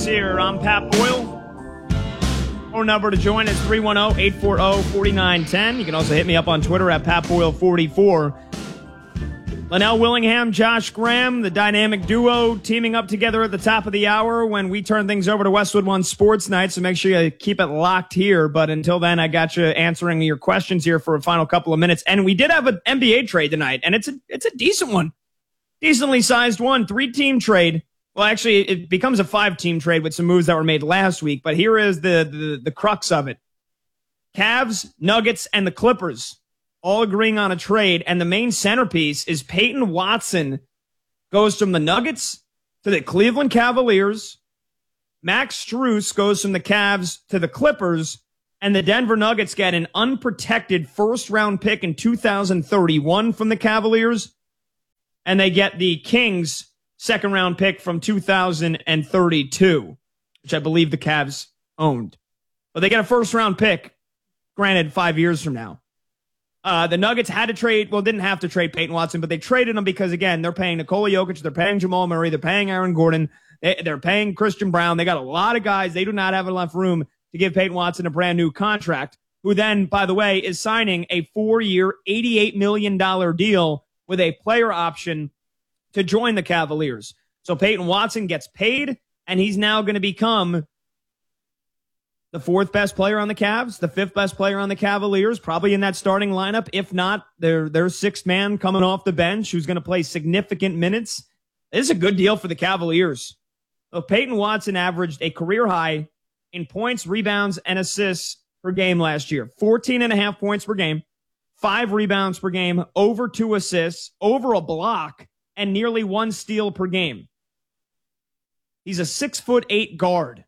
here. I'm Pat Boyle. Phone number to join is 310-840-4910. You can also hit me up on Twitter at PatBoyle44. Linnell Willingham, Josh Graham, the dynamic duo teaming up together at the top of the hour when we turn things over to Westwood One Sports Night, so make sure you keep it locked here. But until then, I got you answering your questions here for a final couple of minutes. And we did have an NBA trade tonight, and it's a decent one. Decently sized one. 3-team trade. Well, actually, it becomes a 5-team trade with some moves that were made last week, but here is the crux of it. Cavs, Nuggets, and the Clippers all agreeing on a trade, and the main centerpiece is Peyton Watson goes from the Nuggets to the Cleveland Cavaliers. Max Strus goes from the Cavs to the Clippers, and the Denver Nuggets get an unprotected first-round pick in 2031 from the Cavaliers, and they get the Kings' second-round pick from 2032, which I believe the Cavs owned. But they get a first-round pick, granted 5 years from now. The Nuggets had to trade, well, didn't have to trade Peyton Watson, but they traded him because, again, they're paying Nikola Jokic, they're paying Jamal Murray, they're paying Aaron Gordon, they're paying Christian Brown. They got a lot of guys. They do not have enough room to give Peyton Watson a brand new contract, who then, by the way, is signing a 4-year, $88 million deal with a player option to join the Cavaliers. So Peyton Watson gets paid, and he's now going to become the 4th best player on the Cavs, the 5th best player on the Cavaliers, probably in that starting lineup. If not, their 6th man coming off the bench who's going to play significant minutes. This is a good deal for the Cavaliers. So Peyton Watson averaged a career high in points, rebounds, and assists per game last year. 14.5 points per game, 5 rebounds per game, over 2 assists, over a block, and nearly 1 steal per game. He's a 6'8" guard.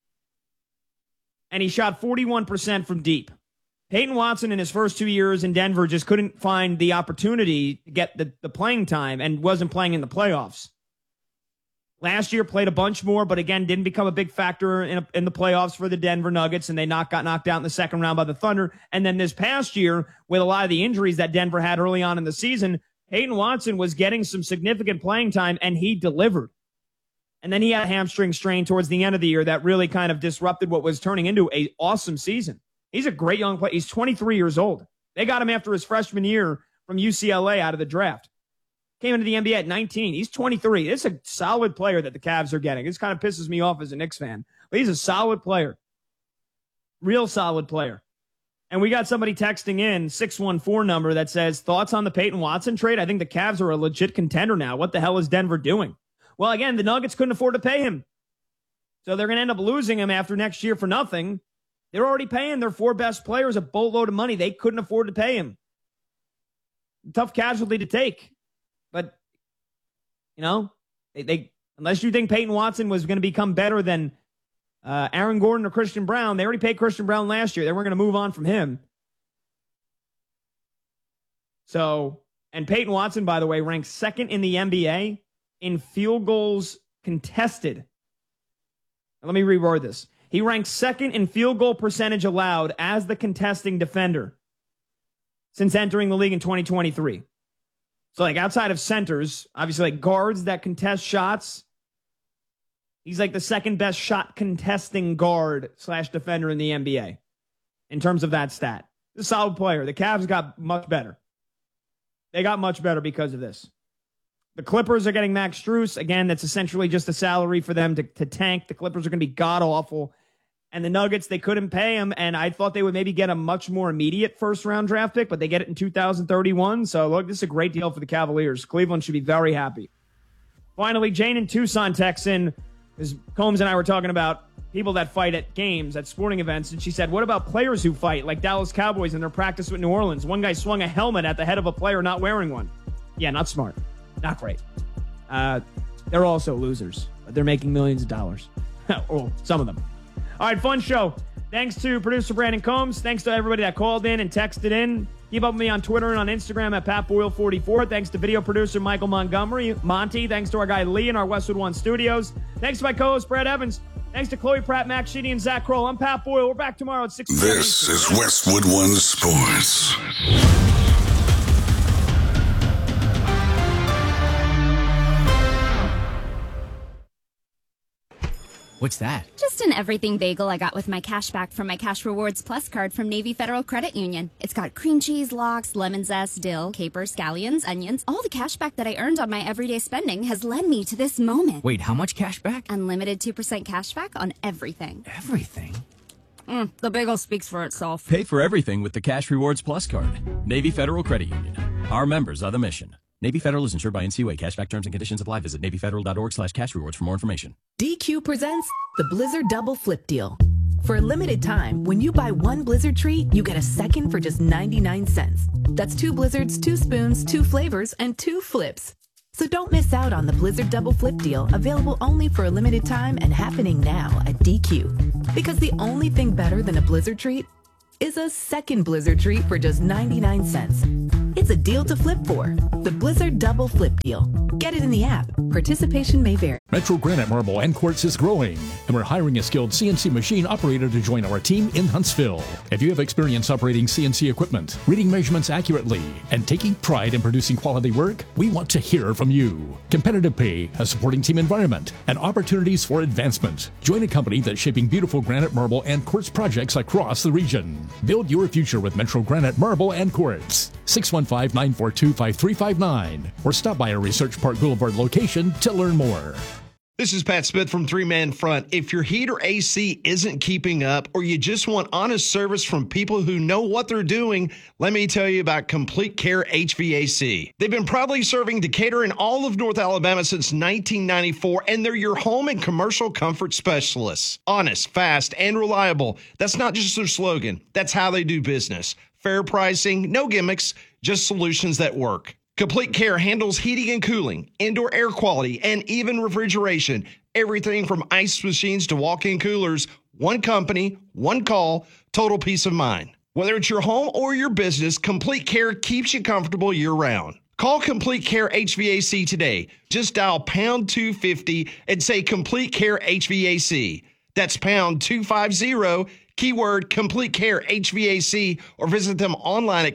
And he shot 41% from deep. Peyton Watson in his first 2 years in Denver just couldn't find the opportunity to get the playing time and wasn't playing in the playoffs. Last year played a bunch more, but again, didn't become a big factor in the playoffs for the Denver Nuggets, and they got knocked out in the second round by the Thunder. And then this past year, with a lot of the injuries that Denver had early on in the season, Peyton Watson was getting some significant playing time, and he delivered. And then he had a hamstring strain towards the end of the year that really kind of disrupted what was turning into an awesome season. He's a great young player. He's 23 years old. They got him after his freshman year from UCLA out of the draft. Came into the NBA at 19. He's 23. It's a solid player that the Cavs are getting. This kind of pisses me off as a Knicks fan. But he's a solid player. Real solid player. And we got somebody texting in, 614 number, that says, thoughts on the Peyton Watson trade? I think the Cavs are a legit contender now. What the hell is Denver doing? Well, again, the Nuggets couldn't afford to pay him. So they're going to end up losing him after next year for nothing. They're already paying their 4 best players a boatload of money. They couldn't afford to pay him. Tough casualty to take. But, you know, they unless you think Peyton Watson was going to become better than Aaron Gordon or Christian Brown, they already paid Christian Brown last year. They weren't going to move on from him. So, and Peyton Watson, by the way, ranks 2nd in the NBA in field goals contested. Let me reword this. He ranks 2nd in field goal percentage allowed as the contesting defender since entering the league in 2023. So, like, outside of centers, obviously, like, guards that contest shots, he's like the 2nd best shot contesting guard / defender in the NBA in terms of that stat. He's a solid player. The Cavs got much better. They got much better because of this. The Clippers are getting Max Strus. Again, that's essentially just a salary for them to tank. The Clippers are going to be god-awful. And the Nuggets, they couldn't pay him, and I thought they would maybe get a much more immediate first-round draft pick, but they get it in 2031. So, look, this is a great deal for the Cavaliers. Cleveland should be very happy. Finally, Jane in Tucson texts in, as Combs and I were talking about people that fight at games, at sporting events, and she said, what about players who fight, like Dallas Cowboys in their practice with New Orleans? One guy swung a helmet at the head of a player not wearing one. Yeah, not smart. Not great. They're also losers, but they're making millions of dollars. Well, some of them. All right, fun show. Thanks to producer Brandon Combs. Thanks to everybody that called in and texted in. Keep up with me on Twitter and on Instagram at PatBoyle44. Thanks to video producer Michael Montgomery. Monty. Thanks to our guy Lee in our Westwood One studios. Thanks to my co-host Brad Evans. Thanks to Chloe Pratt, Max Sheedy, and Zach Kroll. I'm Pat Boyle. We're back tomorrow at 6 p.m. This is Westwood One Sports. What's that? Just an everything bagel I got with my cash back from my Cash Rewards Plus card from Navy Federal Credit Union. It's got cream cheese, lox, lemon zest, dill, capers, scallions, onions. All the cash back that I earned on my everyday spending has led me to this moment. Wait, how much cash back? Unlimited 2% cash back on everything. Everything? The bagel speaks for itself. Pay for everything with the Cash Rewards Plus card. Navy Federal Credit Union. Our members are the mission. Navy Federal is insured by NCUA. Cashback terms and conditions apply. Visit NavyFederal.org/cash rewards for more information. DQ presents the Blizzard Double Flip Deal. For a limited time, when you buy one Blizzard treat, you get a second for just 99 cents. That's 2 Blizzards, 2 spoons, 2 flavors, and 2 flips. So don't miss out on the Blizzard Double Flip Deal, available only for a limited time and happening now at DQ. Because the only thing better than a Blizzard treat is a second Blizzard treat for just 99 cents. It's a deal to flip for. The Blizzard Double Flip Deal. Get it in the app. Participation may vary. Metro Granite Marble and Quartz is growing, and we're hiring a skilled CNC machine operator to join our team in Huntsville. If you have experience operating CNC equipment, reading measurements accurately, and taking pride in producing quality work, we want to hear from you. Competitive pay, a supporting team environment, and opportunities for advancement. Join a company that's shaping beautiful granite, marble, and quartz projects across the region. Build your future with Metro Granite Marble and Quartz. 615-942-5359, or stop by our Research Park Boulevard location to learn more. This is Pat Smith from Three Man Front. If your heat or AC isn't keeping up, or you just want honest service from people who know what they're doing, let me tell you about Complete Care HVAC. They've been proudly serving Decatur and all of North Alabama since 1994, and they're your home and commercial comfort specialists. Honest, fast, and reliable. That's not just their slogan. That's how they do business. Fair pricing, no gimmicks, just solutions that work. Complete Care handles heating and cooling, indoor air quality, and even refrigeration. Everything from ice machines to walk-in coolers. One company, one call, total peace of mind. Whether it's your home or your business, Complete Care keeps you comfortable year-round. Call Complete Care HVAC today. Just dial pound 250 and say Complete Care HVAC. That's pound 250, keyword Complete Care HVAC, or visit them online at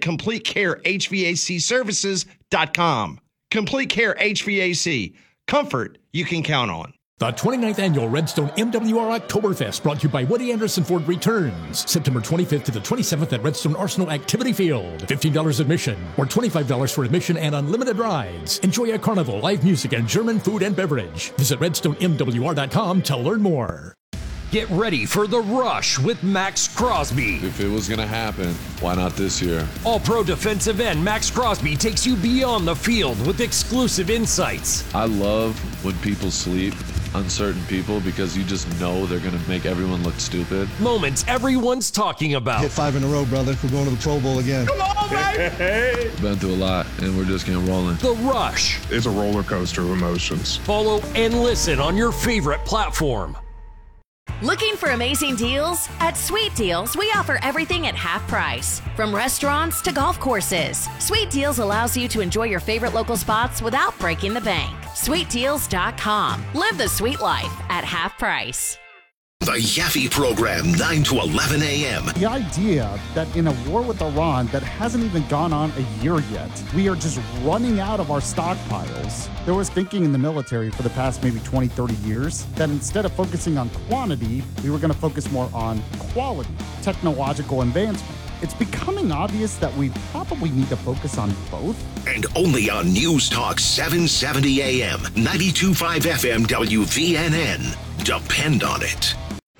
CompleteCareHVACservices.com. Complete Care HVAC. Comfort you can count on. The 29th Annual Redstone MWR Oktoberfest, brought to you by Woody Anderson Ford, returns September 25th to the 27th at Redstone Arsenal Activity Field. $15 admission, or $25 for admission and unlimited rides. Enjoy a carnival, live music, and German food and beverage. Visit RedstoneMWR.com to learn more. Get ready for The Rush with Max Crosby. If it was going to happen, why not this year? All-Pro defensive end Max Crosby takes you beyond the field with exclusive insights. I love when people sleep on certain people because you just know they're going to make everyone look stupid. Moments everyone's talking about. Hit 5 in a row, brother. We're going to the Pro Bowl again. Come on, baby! Been through a lot, and we're just getting rolling. The Rush. It's a roller coaster of emotions. Follow and listen on your favorite platform. Looking for amazing deals? At Sweet Deals, we offer everything at half price. From restaurants to golf courses, Sweet Deals allows you to enjoy your favorite local spots without breaking the bank. SweetDeals.com. Live the sweet life at half price. The Yaffe Program, 9 to 11 a.m. The idea that in a war with Iran that hasn't even gone on a year yet, we are just running out of our stockpiles. There was thinking in the military for the past maybe 20, 30 years that instead of focusing on quantity, we were going to focus more on quality, technological advancement. It's becoming obvious that we probably need to focus on both. And only on News Talk 770 AM, 92.5 FM WVNN. Depend on it.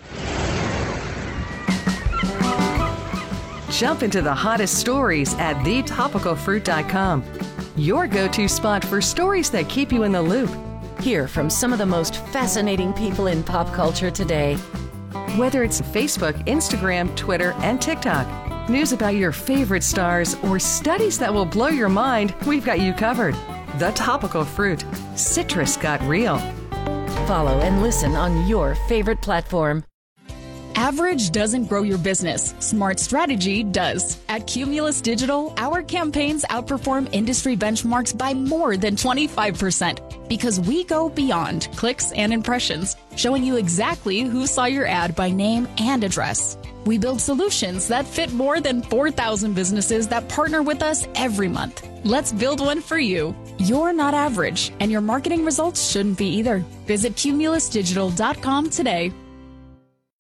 Jump into the hottest stories at thetopicalfruit.com. Your go-to spot for stories that keep you in the loop. Hear from some of the most fascinating people in pop culture today. Whether it's Facebook, Instagram, Twitter, and TikTok, news about your favorite stars, or studies that will blow your mind, we've got you covered. The Topical Fruit. Citrus got real. Follow and listen on your favorite platform. Average doesn't grow your business. Smart strategy does. At Cumulus Digital, our campaigns outperform industry benchmarks by more than 25% because we go beyond clicks and impressions, showing you exactly who saw your ad by name and address. We build solutions that fit more than 4,000 businesses that partner with us every month. Let's build one for you. You're not average, and your marketing results shouldn't be either. Visit cumulusdigital.com today.